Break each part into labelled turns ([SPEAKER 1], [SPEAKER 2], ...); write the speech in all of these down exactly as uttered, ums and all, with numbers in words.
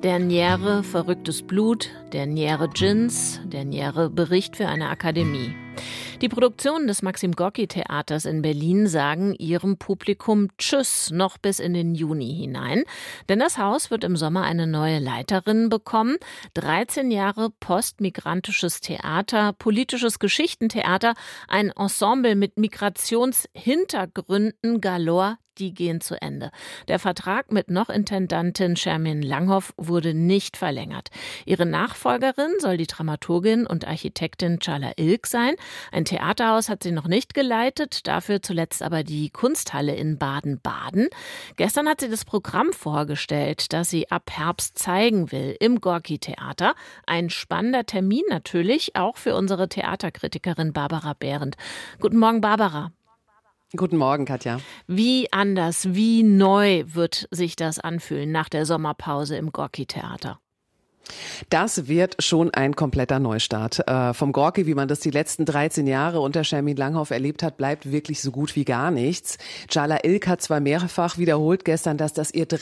[SPEAKER 1] Der Niere verrücktes Blut, der Niere Djinns, der Niere Bericht für eine Akademie. Die Produktionen des Maxim Gorki Theaters in Berlin sagen ihrem Publikum Tschüss noch bis in den Juni hinein. Denn das Haus wird im Sommer eine neue Leiterin bekommen. dreizehn Jahre postmigrantisches Theater, politisches Geschichtentheater, ein Ensemble mit Migrationshintergründen galore. Die gehen zu Ende. Der Vertrag mit noch Intendantin Shermin Langhoff wurde nicht verlängert. Ihre Nachfolgerin soll die Dramaturgin und Architektin Çağla İlk sein. Ein Theaterhaus hat sie noch nicht geleitet, dafür zuletzt aber die Kunsthalle in Baden-Baden. Gestern hat sie das Programm vorgestellt, das sie ab Herbst zeigen will im Gorki-Theater. Ein spannender Termin natürlich, auch für unsere Theaterkritikerin Barbara Behrendt. Guten Morgen, Barbara.
[SPEAKER 2] Guten Morgen, Katja.
[SPEAKER 1] Wie anders, wie neu wird sich das anfühlen nach der Sommerpause im Gorki-Theater?
[SPEAKER 2] Das wird schon ein kompletter Neustart. Äh, vom Gorki, wie man das die letzten dreizehn Jahre unter Shermin Langhoff erlebt hat, bleibt wirklich so gut wie gar nichts. Çağla İlk hat zwar mehrfach wiederholt gestern, dass das ihr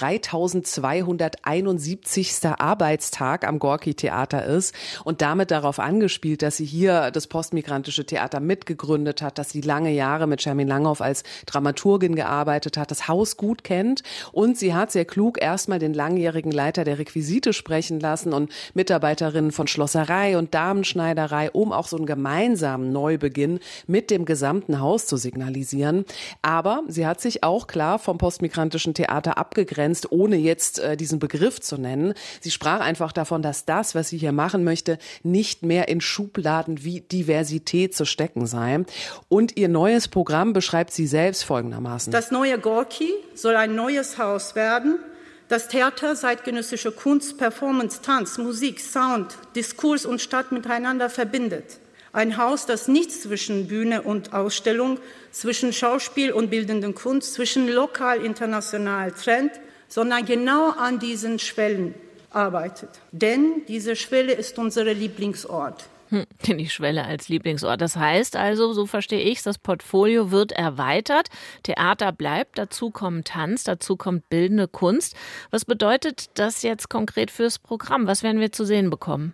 [SPEAKER 2] dreitausendzweihunderteinundsiebzigster Arbeitstag am Gorki-Theater ist und damit darauf angespielt, dass sie hier das postmigrantische Theater mitgegründet hat, dass sie lange Jahre mit Shermin Langhoff als Dramaturgin gearbeitet hat, das Haus gut kennt und sie hat sehr klug erstmal den langjährigen Leiter der Requisite sprechen lassen und Mitarbeiterinnen von Schlosserei und Damenschneiderei, um auch so einen gemeinsamen Neubeginn mit dem gesamten Haus zu signalisieren. Aber sie hat sich auch klar vom postmigrantischen Theater abgegrenzt, ohne jetzt äh, diesen Begriff zu nennen. Sie sprach einfach davon, dass das, was sie hier machen möchte, nicht mehr in Schubladen wie Diversität zu stecken sei. Und ihr neues Programm beschreibt sie selbst folgendermaßen.
[SPEAKER 3] Das neue Gorki soll ein neues Haus werden, das Theater, zeitgenössische Kunst, Performance, Tanz, Musik, Sound, Diskurs und Stadt miteinander verbindet. Ein Haus, das nichts zwischen Bühne und Ausstellung, zwischen Schauspiel und bildenden Kunst, zwischen lokal, international trennt, sondern genau an diesen Schwellen arbeitet. Denn diese Schwelle ist unser Lieblingsort.
[SPEAKER 1] Hm, die Schwelle als Lieblingsort. Das heißt also, so verstehe ich, das Portfolio wird erweitert. Theater bleibt, dazu kommt Tanz, dazu kommt bildende Kunst. Was bedeutet das jetzt konkret fürs Programm? Was werden wir zu sehen bekommen?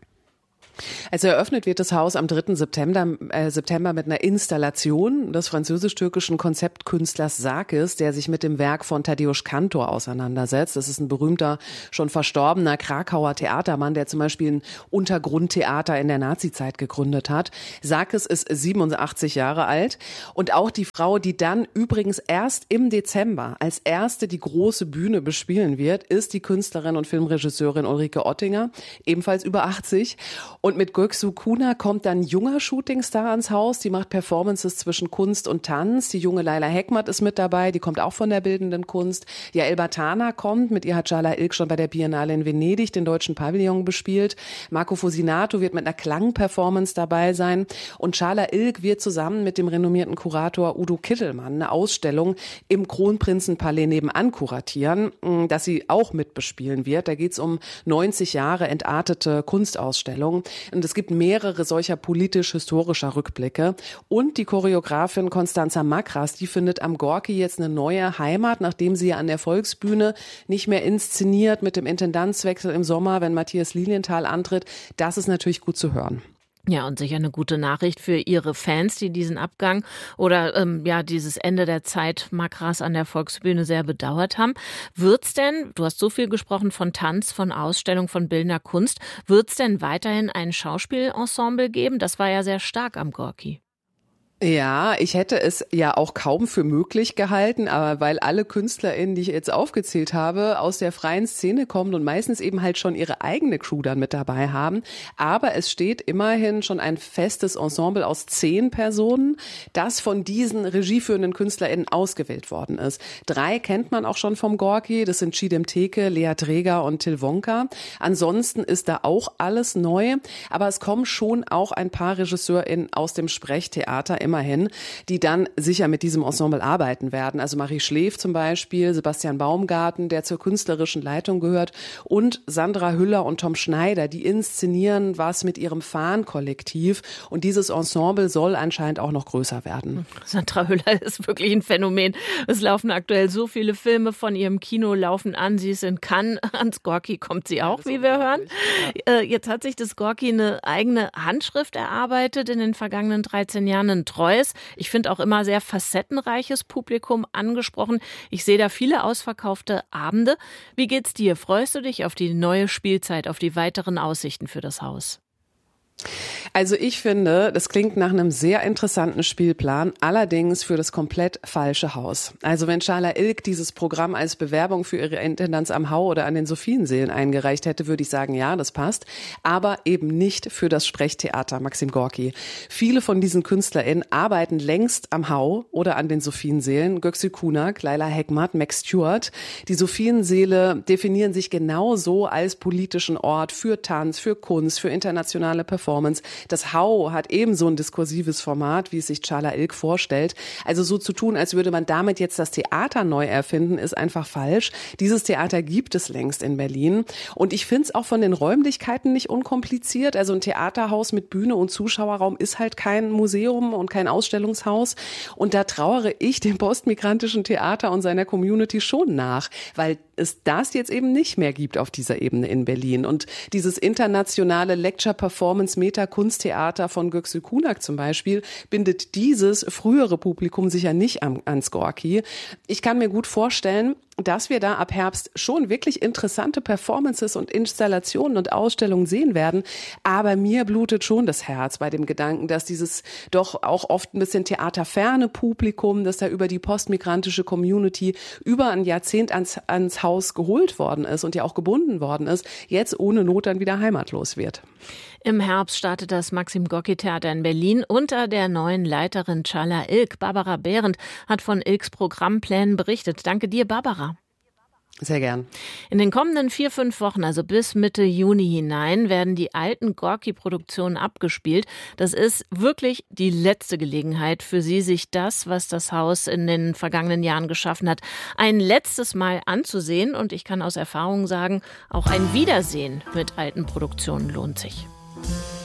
[SPEAKER 2] Also eröffnet wird das Haus am dritten September, äh, September mit einer Installation des französisch-türkischen Konzeptkünstlers Sarkis, der sich mit dem Werk von Tadeusz Kantor auseinandersetzt. Das ist ein berühmter, schon verstorbener Krakauer Theatermann, der zum Beispiel ein Untergrundtheater in der Nazizeit gegründet hat. Sarkis ist siebenundachtzig Jahre alt und auch die Frau, die dann übrigens erst im Dezember als erste die große Bühne bespielen wird, ist die Künstlerin und Filmregisseurin Ulrike Oettinger, ebenfalls über achtzig. Und mit Göksu Kuna kommt dann ein junger Shootingstar ans Haus. Die macht Performances zwischen Kunst und Tanz. Die junge Laila Hekmat ist mit dabei. Die kommt auch von der bildenden Kunst. Jael Batana kommt. Mit ihr hat Çağla İlk schon bei der Biennale in Venedig den deutschen Pavillon bespielt. Marco Fusinato wird mit einer Klangperformance dabei sein. Und Çağla İlk wird zusammen mit dem renommierten Kurator Udo Kittelmann eine Ausstellung im Kronprinzenpalais nebenan kuratieren, das sie auch mitbespielen wird. Da geht es um neunzig Jahre entartete Kunstausstellung. Und es gibt mehrere solcher politisch-historischer Rückblicke. Und die Choreografin Constanza Makras, die findet am Gorki jetzt eine neue Heimat, nachdem sie an der Volksbühne nicht mehr inszeniert mit dem Intendanzwechsel im Sommer, wenn Matthias Lilienthal antritt. Das ist natürlich gut zu hören.
[SPEAKER 1] Ja, und sicher eine gute Nachricht für Ihre Fans, die diesen Abgang oder ähm, ja dieses Ende der Zeit Makras an der Volksbühne sehr bedauert haben. Wird's denn, du hast so viel gesprochen von Tanz, von Ausstellung, von bildender Kunst, wird's denn weiterhin ein Schauspielensemble geben? Das war ja sehr stark am Gorki.
[SPEAKER 2] Ja, ich hätte es ja auch kaum für möglich gehalten, aber weil alle KünstlerInnen, die ich jetzt aufgezählt habe, aus der freien Szene kommen und meistens eben halt schon ihre eigene Crew dann mit dabei haben. Aber es steht immerhin schon ein festes Ensemble aus zehn Personen, das von diesen regieführenden KünstlerInnen ausgewählt worden ist. Drei kennt man auch schon vom Gorki, das sind Chidem Teke, Lea Träger und Till Wonka. Ansonsten ist da auch alles neu, aber es kommen schon auch ein paar RegisseurInnen aus dem Sprechtheater immerhin, die dann sicher mit diesem Ensemble arbeiten werden. Also Marie Schläf zum Beispiel, Sebastian Baumgarten, der zur künstlerischen Leitung gehört, und Sandra Hüller und Tom Schneider, die inszenieren was mit ihrem Fahnen-Kollektiv. Und dieses Ensemble soll anscheinend auch noch größer werden.
[SPEAKER 1] Sandra Hüller ist wirklich ein Phänomen. Es laufen aktuell so viele Filme von ihrem Kino laufen an. Sie ist in Cannes. Ans Gorki kommt sie auch, ja, wie wir hören. Ja. Jetzt hat sich das Gorki eine eigene Handschrift erarbeitet in den vergangenen dreizehn Jahren. Ein treues, ich finde auch immer sehr facettenreiches Publikum angesprochen. Ich sehe da viele ausverkaufte Abende. Wie geht's dir? Freust du dich auf die neue Spielzeit, auf die weiteren Aussichten für das Haus?
[SPEAKER 2] Also ich finde, das klingt nach einem sehr interessanten Spielplan, allerdings für das komplett falsche Haus. Also wenn Charla Ilk dieses Programm als Bewerbung für ihre Intendanz am Hau oder an den Sophienseelen eingereicht hätte, würde ich sagen, ja, das passt, aber eben nicht für das Sprechtheater Maxim Gorki. Viele von diesen KünstlerInnen arbeiten längst am Hau oder an den Sophienseelen. Göksu Kunak, Laila Hekmat, Max Stewart. Die Sophienseele definieren sich genauso als politischen Ort für Tanz, für Kunst, für internationale Performance. Das Hau hat ebenso ein diskursives Format, wie es sich Charla Ilk vorstellt. Also so zu tun, als würde man damit jetzt das Theater neu erfinden, ist einfach falsch. Dieses Theater gibt es längst in Berlin. Und ich finde es auch von den Räumlichkeiten nicht unkompliziert. Also ein Theaterhaus mit Bühne und Zuschauerraum ist halt kein Museum und kein Ausstellungshaus. Und da trauere ich dem postmigrantischen Theater und seiner Community schon nach, weil es das jetzt eben nicht mehr gibt auf dieser Ebene in Berlin. Und dieses internationale Lecture-Performance-Meta-Kunsttheater von Göksu Kunak zum Beispiel bindet dieses frühere Publikum sicher nicht an, ans Gorki. Ich kann mir gut vorstellen, dass wir da ab Herbst schon wirklich interessante Performances und Installationen und Ausstellungen sehen werden. Aber mir blutet schon das Herz bei dem Gedanken, dass dieses doch auch oft ein bisschen theaterferne Publikum, das da über die postmigrantische Community über ein Jahrzehnt ans, ans Haus geholt worden ist und ja auch gebunden worden ist, jetzt ohne Not dann wieder heimatlos wird.
[SPEAKER 1] Im Herbst startet das Maxim Gorki Theater in Berlin unter der neuen Leiterin Charla Ilk. Barbara Behrendt hat von Ilks Programmplänen berichtet. Danke dir, Barbara.
[SPEAKER 2] Sehr gern.
[SPEAKER 1] In den kommenden vier, fünf Wochen, also bis Mitte Juni hinein, werden die alten Gorki-Produktionen abgespielt. Das ist wirklich die letzte Gelegenheit für Sie, sich das, was das Haus in den vergangenen Jahren geschaffen hat, ein letztes Mal anzusehen. Und ich kann aus Erfahrung sagen, auch ein Wiedersehen mit alten Produktionen lohnt sich.